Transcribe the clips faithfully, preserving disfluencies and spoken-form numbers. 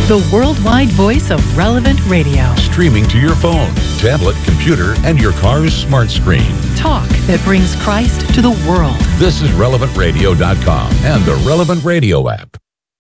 the worldwide voice of Relevant Radio. Streaming to your phone, tablet, computer, and your car's smart screen. Talk that brings Christ to the world. This is relevant radio dot com and the Relevant Radio app.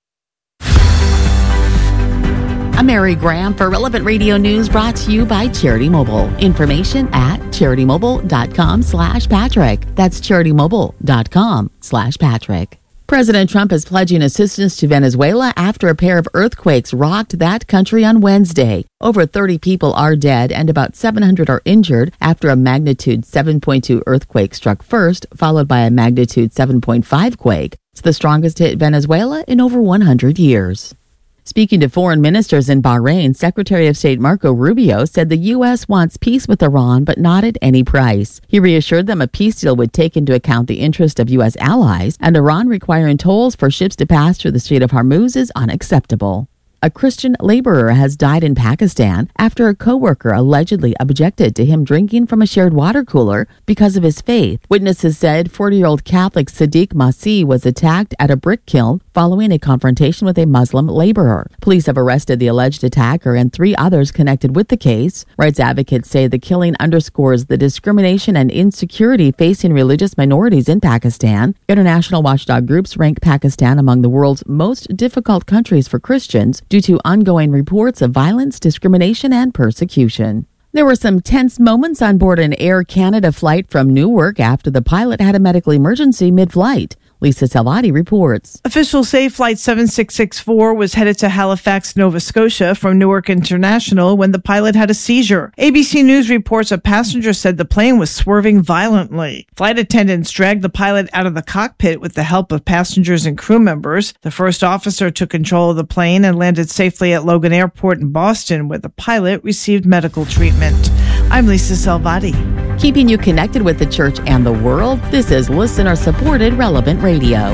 I'm Mary Graham for Relevant Radio News, brought to you by Charity Mobile. Information at charity mobile dot com slash Patrick. That's charity mobile dot com slash Patrick. President Trump is pledging assistance to Venezuela after a pair of earthquakes rocked that country on Wednesday. Over thirty people are dead and about seven hundred are injured after a magnitude seven point two earthquake struck first, followed by a magnitude seven point five quake. It's the strongest hit Venezuela in over one hundred years. Speaking to foreign ministers in Bahrain, Secretary of State Marco Rubio said the U S wants peace with Iran, but not at any price. He reassured them a peace deal would take into account the interest of U S allies, and Iran requiring tolls for ships to pass through the Strait of Hormuz is unacceptable. A Christian laborer has died in Pakistan after a co-worker allegedly objected to him drinking from a shared water cooler because of his faith. Witnesses said forty-year-old Catholic Sadiq Masih was attacked at a brick kiln following a confrontation with a Muslim laborer. Police have arrested the alleged attacker and three others connected with the case. Rights advocates say the killing underscores the discrimination and insecurity facing religious minorities in Pakistan. International watchdog groups rank Pakistan among the world's most difficult countries for Christians due to ongoing reports of violence, discrimination, and persecution. There were some tense moments on board an Air Canada flight from Newark after the pilot had a medical emergency mid-flight. Lisa Salvati reports. Officials say Flight seven six six four was headed to Halifax, Nova Scotia from Newark International when the pilot had a seizure. A B C News reports a passenger said the plane was swerving violently. Flight attendants dragged the pilot out of the cockpit with the help of passengers and crew members. The first officer took control of the plane and landed safely at Logan Airport in Boston, where the pilot received medical treatment. I'm Lisa Salvati. Keeping you connected with the church and the world, this is listener-supported Relevant Radio.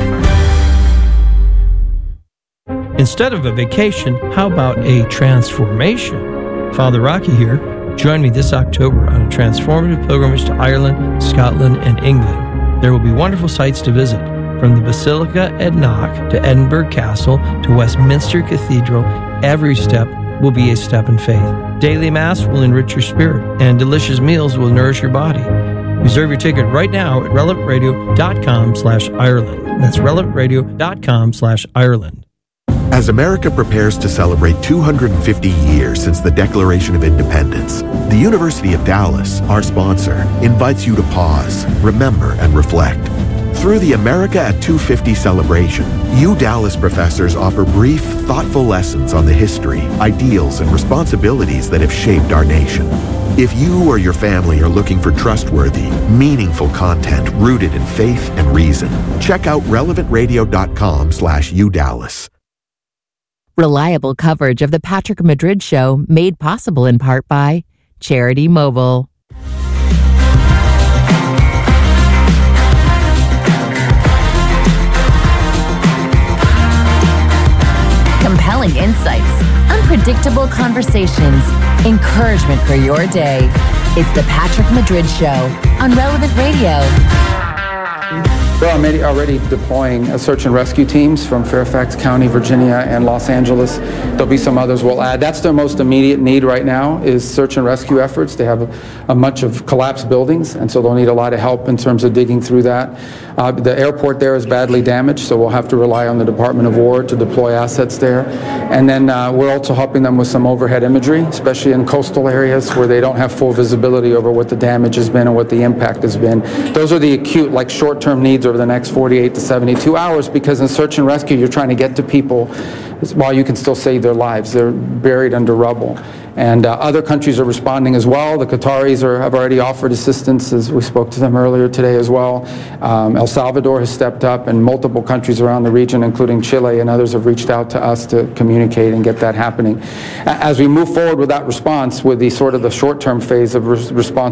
Instead of a vacation, how about a transformation? Father Rocky here. Join me this October on a transformative pilgrimage to Ireland, Scotland, and England. There will be wonderful sights to visit, from the Basilica at Knock to Edinburgh Castle to Westminster Cathedral. Every step will be a step in faith. Daily Mass will enrich your spirit, and delicious meals will nourish your body. Reserve your ticket right now at relevant radio dot com slash Ireland. That's relevant radio dot com slash Ireland. As America prepares to celebrate two hundred fifty years since the Declaration of Independence, the University of Dallas, our sponsor, invites you to pause, remember, and reflect. Through the America at two fifty celebration, U Dallas professors offer brief, thoughtful lessons on the history, ideals, and responsibilities that have shaped our nation. If you or your family are looking for trustworthy, meaningful content rooted in faith and reason, check out relevant radio dot com slash U Dallas. Reliable coverage of the Patrick Madrid Show, made possible in part by Charity Mobile. Compelling insights, unpredictable conversations, encouragement for your day. It's the Patrick Madrid Show on Relevant Radio. We're already, already deploying uh, search and rescue teams from Fairfax County, Virginia, and Los Angeles. There'll be some others we'll add. That's their most immediate need right now, is search and rescue efforts. They have a, a bunch of collapsed buildings, and so they'll need a lot of help in terms of digging through that. Uh, the airport there is badly damaged, so we'll have to rely on the Department of War to deploy assets there. And then uh, we're also helping them with some overhead imagery, especially in coastal areas where they don't have full visibility over what the damage has been and what the impact has been. Those are the acute, like short-term needs over the next forty-eight to seventy-two hours, because in search and rescue, you're trying to get to people while you can still save their lives. They're buried under rubble. And uh, other countries are responding as well. The Qataris are, have already offered assistance, as we spoke to them earlier today as well. Um, El Salvador has stepped up, and multiple countries around the region, including Chile and others, have reached out to us to communicate and get that happening. As we move forward with that response, with the sort of the short-term phase of res- response